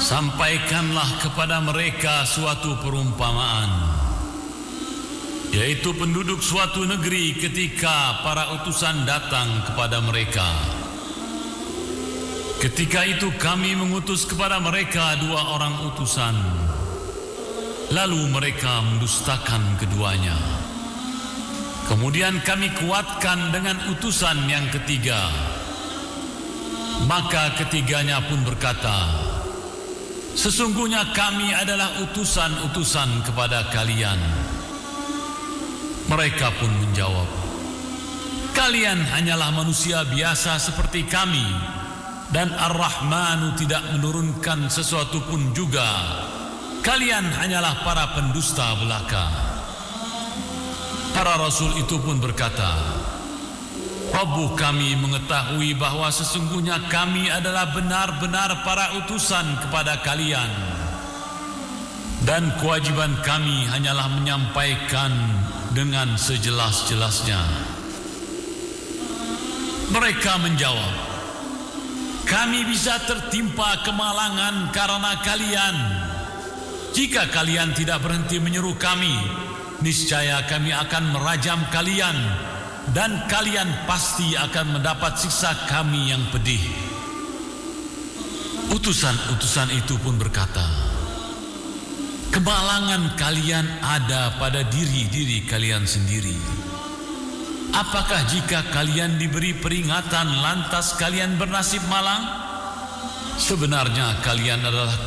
Sampaikanlah kepada mereka suatu perumpamaan, yaitu penduduk suatu negeri ketika para utusan datang kepada mereka. Ketika itu kami mengutus kepada mereka 2 orang utusan, lalu mereka mendustakan keduanya. Kemudian kami kuatkan dengan utusan yang ketiga. Maka ketiganya pun berkata, sesungguhnya kami adalah utusan-utusan kepada kalian. Mereka pun menjawab, kalian hanyalah manusia biasa seperti kami, dan Ar-Rahmanu tidak menurunkan sesuatu pun juga. Kalian hanyalah para pendusta belaka. Para rasul itu pun berkata, Rabbu kami mengetahui bahwa sesungguhnya kami adalah benar-benar para utusan kepada kalian, dan kewajiban kami hanyalah menyampaikan dengan sejelas-jelasnya. Mereka menjawab, kami bisa tertimpa kemalangan karena kalian. Jika kalian tidak berhenti menyeru kami, niscaya kami akan merajam kalian, dan kalian pasti akan mendapat siksa kami yang pedih. Utusan-utusan itu pun berkata, kemalangan kalian ada pada diri-diri kalian sendiri. Apakah jika kalian diberi peringatan lantas kalian bernasib malang? Sebenarnya kalian adalah